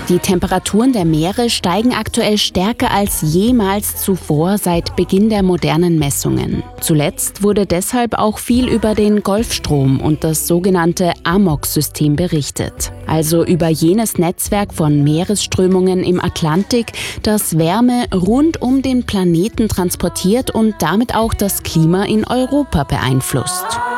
Die Temperaturen der Meere steigen aktuell stärker als jemals zuvor seit Beginn der modernen Messungen. Zuletzt wurde deshalb auch viel über den Golfstrom und das sogenannte AMOC-System berichtet. Also über jenes Netzwerk von Meeresströmungen im Atlantik, das Wärme rund um den Planeten transportiert und damit auch das Klima in Europa beeinflusst.